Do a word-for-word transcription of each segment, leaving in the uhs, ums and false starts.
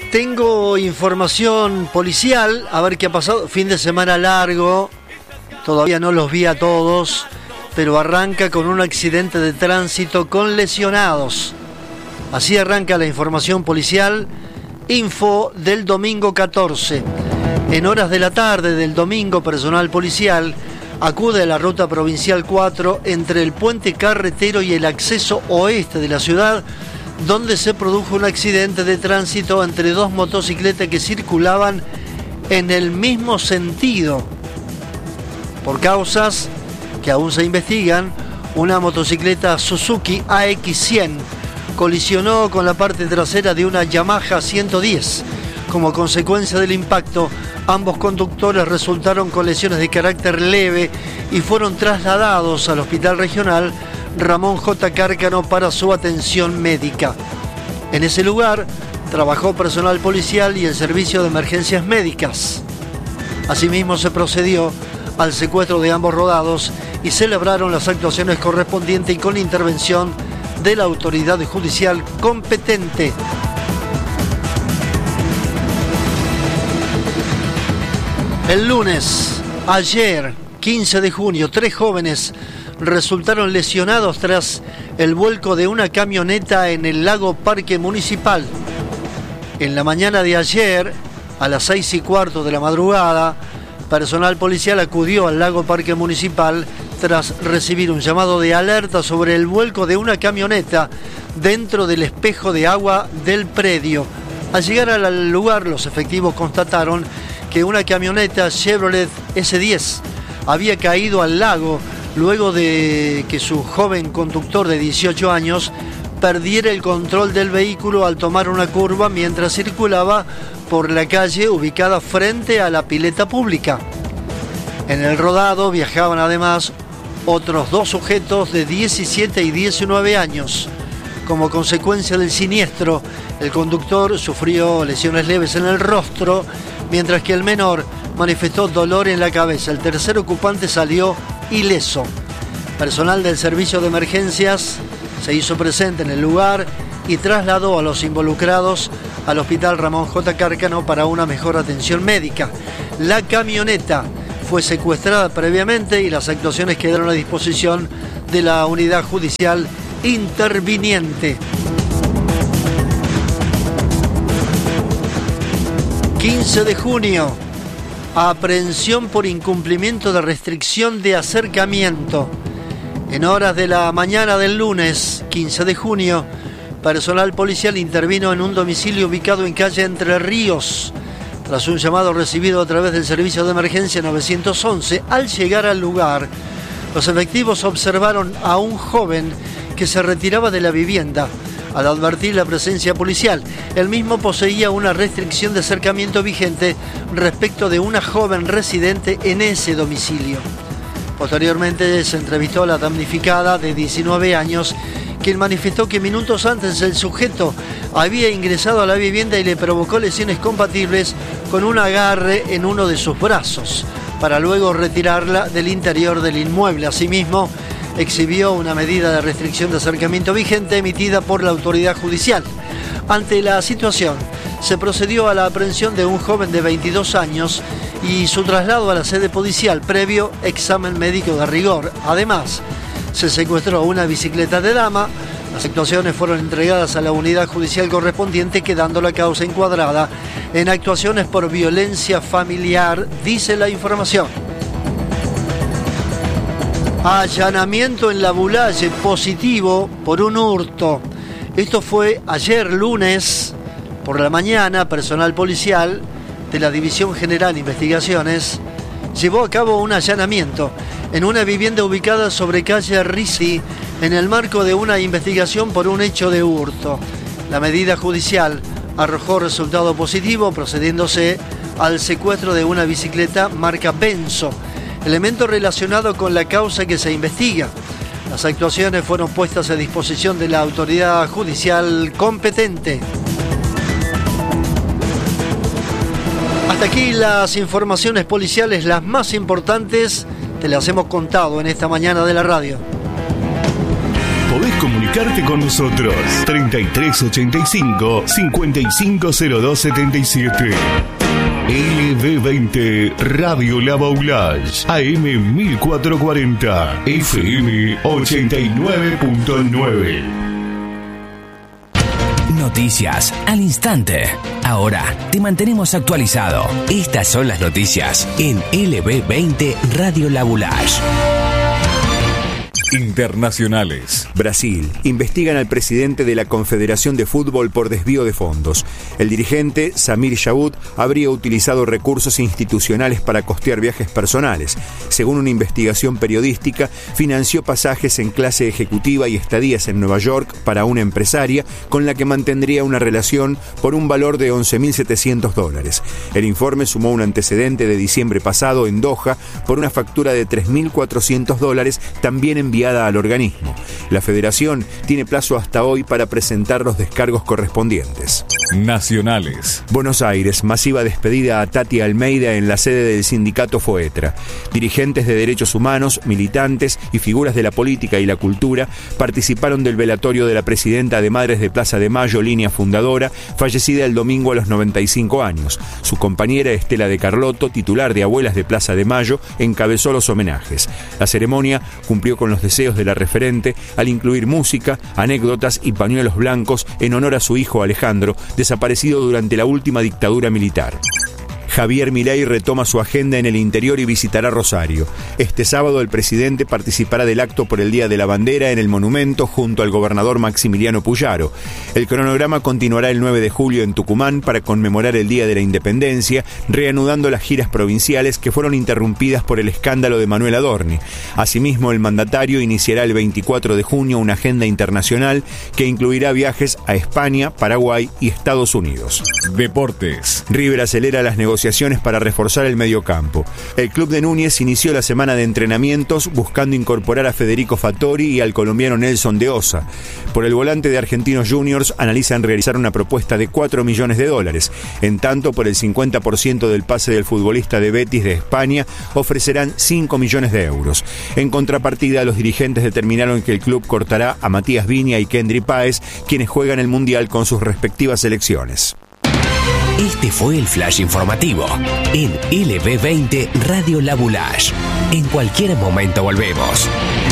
Tengo información policial, a ver qué ha pasado. Fin de semana largo, todavía no los vi a todos, pero arranca con un accidente de tránsito con lesionados. Así arranca la información policial. Info del domingo catorce. En horas de la tarde del domingo, personal policial acude a la ruta provincial cuatro entre el puente carretero y el acceso oeste de la ciudad, donde se produjo un accidente de tránsito entre dos motocicletas que circulaban en el mismo sentido. Por causas que aún se investigan, una motocicleta Suzuki A X cien colisionó con la parte trasera de una Yamaha ciento diez. Como consecuencia del impacto, ambos conductores resultaron con lesiones de carácter leve y fueron trasladados al Hospital Regional Ramón J. Cárcano para su atención médica. En ese lugar trabajó personal policial y el servicio de emergencias médicas. Asimismo se procedió al secuestro de ambos rodados y celebraron las actuaciones correspondientes y con la intervención de la autoridad judicial competente. El lunes, ayer, quince de junio, tres jóvenes resultaron lesionados tras el vuelco de una camioneta en el lago Parque Municipal. En la mañana de ayer, a las seis y cuarto de la madrugada, personal policial acudió al lago Parque Municipal tras recibir un llamado de alerta sobre el vuelco de una camioneta dentro del espejo de agua del predio. Al llegar al lugar, los efectivos constataron que una camioneta Chevrolet ese diez había caído al lago luego de que su joven conductor de dieciocho años perdiera el control del vehículo al tomar una curva mientras circulaba por la calle ubicada frente a la pileta pública. En el rodado viajaban además otros dos sujetos de diecisiete y diecinueve años. Como consecuencia del siniestro, el conductor sufrió lesiones leves en el rostro, mientras que el menor manifestó dolor en la cabeza. El tercer ocupante salió ileso. Personal del servicio de emergencias se hizo presente en el lugar y trasladó a los involucrados al Hospital Ramón J. Cárcano para una mejor atención médica. La camioneta fue secuestrada previamente y las actuaciones quedaron a disposición de la unidad judicial interviniente. quince de junio. Aprehensión por incumplimiento de restricción de acercamiento. En horas de la mañana del lunes, quince de junio, personal policial intervino en un domicilio ubicado en calle Entre Ríos. Tras un llamado recibido a través del servicio de emergencia nueve once, al llegar al lugar, los efectivos observaron a un joven que se retiraba de la vivienda. Al advertir la presencia policial, el mismo poseía una restricción de acercamiento vigente respecto de una joven residente en ese domicilio. Posteriormente se entrevistó a la damnificada de diecinueve años, quien manifestó que minutos antes el sujeto había ingresado a la vivienda y le provocó lesiones compatibles con un agarre en uno de sus brazos, para luego retirarla del interior del inmueble. Asimismo, exhibió una medida de restricción de acercamiento vigente emitida por la autoridad judicial. Ante la situación, se procedió a la aprehensión de un joven de veintidós años y su traslado a la sede policial previo examen médico de rigor. Además, se secuestró una bicicleta de dama. Las actuaciones fueron entregadas a la unidad judicial correspondiente, quedando la causa encuadrada en actuaciones por violencia familiar, dice la información. Allanamiento en La Bulaye, positivo por un hurto. Esto fue ayer lunes por la mañana. Personal policial de la División General de Investigaciones llevó a cabo un allanamiento en una vivienda ubicada sobre calle Risi en el marco de una investigación por un hecho de hurto. La medida judicial arrojó resultado positivo, procediéndose al secuestro de una bicicleta marca Benzo, elemento relacionado con la causa que se investiga. Las actuaciones fueron puestas a disposición de la autoridad judicial competente. Hasta aquí las informaciones policiales, las más importantes, te las hemos contado en esta mañana de la radio. podés comunicarte con nosotros. treinta y tres ochenta y cinco, cincuenta y cinco cero dos setenta y siete. L B veinte Radio La Baulage, A M mil cuatrocientos cuarenta, F M ochenta y nueve punto nueve. Noticias al instante. Ahora te mantenemos actualizado. Estas son las noticias en L B veinte Radio La Baulage. Internacionales. Brasil. Investigan al presidente de la Confederación de Fútbol por desvío de fondos. El dirigente, Samir Yahoud, habría utilizado recursos institucionales para costear viajes personales. Según una investigación periodística, financió pasajes en clase ejecutiva y estadías en Nueva York para una empresaria con la que mantendría una relación por un valor de once mil setecientos dólares. El informe sumó un antecedente de diciembre pasado en Doha por una factura de tres mil cuatrocientos dólares también enviada al organismo. La federación tiene plazo hasta hoy para presentar los descargos correspondientes. Nacionales. Buenos Aires, masiva despedida a Tati Almeida en la sede del sindicato FOETRA. Dirigentes de derechos humanos, militantes y figuras de la política y la cultura participaron del velatorio de la presidenta de Madres de Plaza de Mayo, línea fundadora, fallecida el domingo a los noventa y cinco años. Su compañera Estela de Carlotto, titular de Abuelas de Plaza de Mayo, encabezó los homenajes. La ceremonia cumplió con los deseos de la referente al incluir música, anécdotas y pañuelos blancos en honor a su hijo Alejandro, desaparecido durante la última dictadura militar. Javier Milei retoma su agenda en el interior y visitará Rosario. Este sábado el presidente participará del acto por el Día de la Bandera en el monumento junto al gobernador Maximiliano Puyaro. El cronograma continuará el nueve de julio en Tucumán para conmemorar el Día de la Independencia, reanudando las giras provinciales que fueron interrumpidas por el escándalo de Manuel Adorni. Asimismo, el mandatario iniciará el veinticuatro de junio una agenda internacional que incluirá viajes a España, Paraguay y Estados Unidos. Deportes. River acelera las negociaciones para reforzar el mediocampo. El club de Núñez inició la semana de entrenamientos buscando incorporar a Federico Fattori y al colombiano Nelson de Osa. Por el volante de Argentinos Juniors analizan realizar una propuesta de cuatro millones de dólares. En tanto, por el cincuenta por ciento del pase del futbolista de Betis de España ofrecerán cinco millones de euros. En contrapartida, los dirigentes determinaron que el club cortará a Matías Viña y Kendry Páez, quienes juegan el Mundial con sus respectivas selecciones. Este fue el flash informativo en L B veinte Radio La Baulage. En cualquier momento volvemos.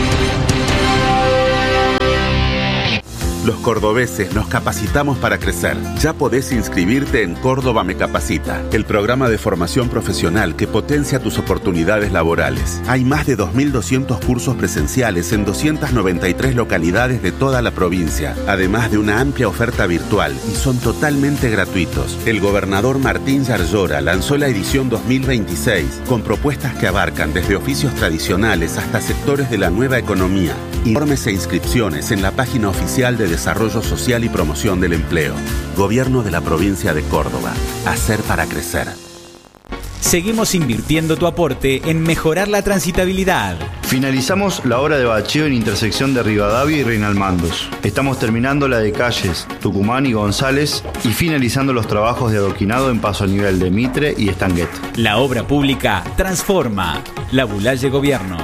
Los cordobeses nos capacitamos para crecer. Ya podés inscribirte en Córdoba Me Capacita, el programa de formación profesional que potencia tus oportunidades laborales. Hay más de dos mil doscientos cursos presenciales en doscientas noventa y tres localidades de toda la provincia, además de una amplia oferta virtual, y son totalmente gratuitos. El gobernador Martín Yarlora lanzó la edición dos mil veintiséis con propuestas que abarcan desde oficios tradicionales hasta sectores de la nueva economía. Informes e inscripciones en la página oficial de Desarrollo Social y Promoción del Empleo. Gobierno de la Provincia de Córdoba. Hacer para crecer. Seguimos invirtiendo tu aporte en mejorar la transitabilidad. Finalizamos la obra de bacheo en intersección de Rivadavia y Reinalmandos. Estamos terminando la de calles Tucumán y González y finalizando los trabajos de adoquinado en paso a nivel de Mitre y Estanguet. La obra pública transforma. La Baulage Gobierno.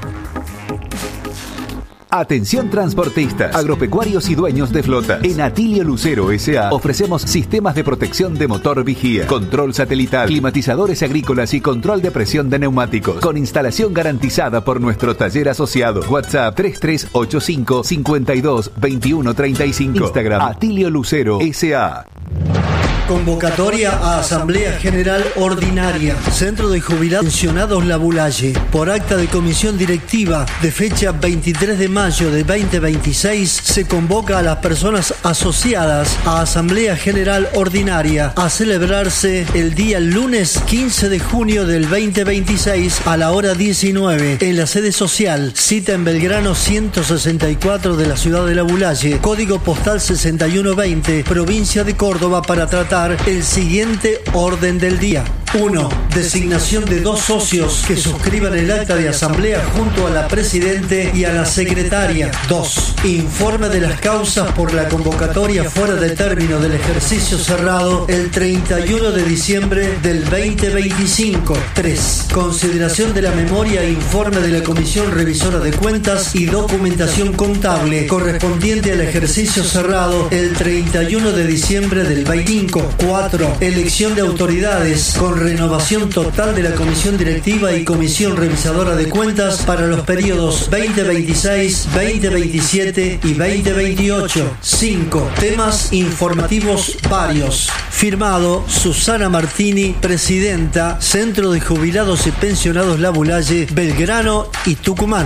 Atención transportistas, agropecuarios y dueños de flotas. En Atilio Lucero S A ofrecemos sistemas de protección de motor vigía, control satelital, climatizadores agrícolas y control de presión de neumáticos, con instalación garantizada por nuestro taller asociado. WhatsApp tres tres ocho cinco, cinco dos, dos uno tres cinco. Instagram Atilio Lucero S A. Convocatoria a Asamblea General Ordinaria, Centro de Jubilados Pensionados La Baulage, por acta de comisión directiva de fecha veintitrés de mayo de veinte veintiséis, se convoca a las personas asociadas a Asamblea General Ordinaria a celebrarse el día lunes quince de junio del veinte veintiséis a la hora diecinueve en la sede social, cita en Belgrano ciento sesenta y cuatro de la ciudad de La Baulage, código postal sesenta y uno veinte, provincia de Córdoba, para tratar el siguiente orden del día. uno. Designación de dos socios que suscriban el acta de asamblea junto a la presidente y a la secretaria. dos. Informe de las causas por la convocatoria fuera de término del ejercicio cerrado el treinta y uno de diciembre del veinte veinticinco. tres. Consideración de la memoria e informe de la Comisión Revisora de Cuentas y documentación contable correspondiente al ejercicio cerrado el treinta y uno de diciembre del veinticinco. cuatro. Elección de autoridades con renovación total de la Comisión Directiva y Comisión Revisadora de Cuentas para los periodos veinte veintiséis, veinte veintisiete y veinte veintiocho. cinco. Temas informativos varios. Firmado Susana Martini, presidenta, Centro de Jubilados y Pensionados La Bulaye, Belgrano y Tucumán.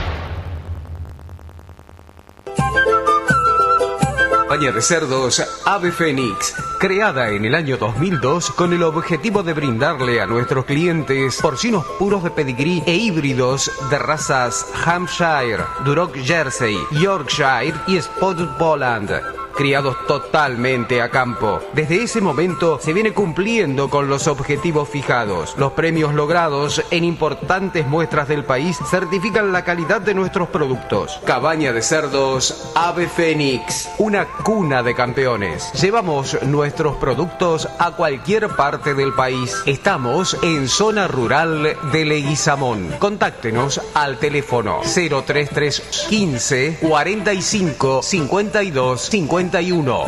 Cabaña de cerdos Ave Fénix, creada en el año dos mil dos con el objetivo de brindarle a nuestros clientes porcinos puros de pedigrí e híbridos de razas Hampshire, Duroc Jersey, Yorkshire y Spotted Poland, criados totalmente a campo. Desde ese momento se viene cumpliendo con los objetivos fijados. Los premios logrados en importantes muestras del país certifican la calidad de nuestros productos. Cabaña de cerdos Ave Fénix, una cuna de campeones. Llevamos nuestros productos a cualquier parte del país. Estamos en zona rural de Leguizamón. Contáctenos al teléfono cero treinta y tres quince cuarenta y cinco cincuenta y dos cincuenta y uno.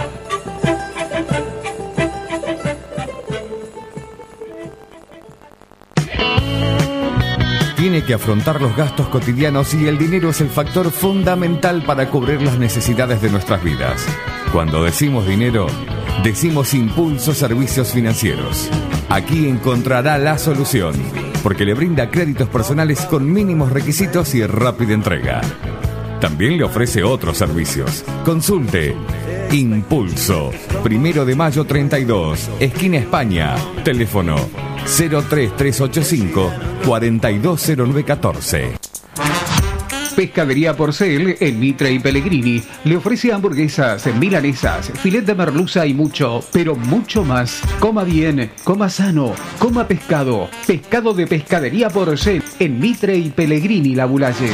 Tiene que afrontar los gastos cotidianos y el dinero es el factor fundamental para cubrir las necesidades de nuestras vidas. Cuando decimos dinero, decimos Impulso Servicios Financieros. Aquí encontrará la solución, porque le brinda créditos personales con mínimos requisitos y rápida entrega. También le ofrece otros servicios. Consulte Impulso, Primero de Mayo treinta y dos, esquina España. Teléfono cero tres tres ocho cinco cuatro dos cero nueve uno cuatro. Pescadería Porcel en Mitre y Pellegrini le ofrece hamburguesas, milanesas, filet de merluza y mucho, pero mucho más. Coma bien, coma sano, coma pescado. Pescado de Pescadería Porcel en Mitre y Pellegrini, La Bulaye.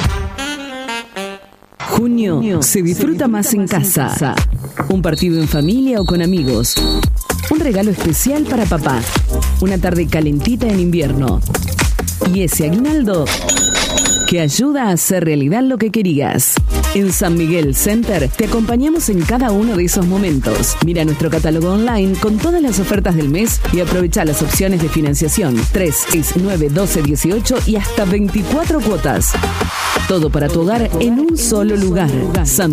Junio se disfruta más en casa. Un partido en familia o con amigos. Un regalo especial para papá. Una tarde calentita en invierno. Y ese aguinaldo que ayuda a hacer realidad lo que querías. En San Miguel Center te acompañamos en cada uno de esos momentos. Mira nuestro catálogo online con todas las ofertas del mes y aprovecha las opciones de financiación tres, seis, nueve, doce, dieciocho y hasta veinticuatro cuotas. Todo para tu hogar en un solo lugar. San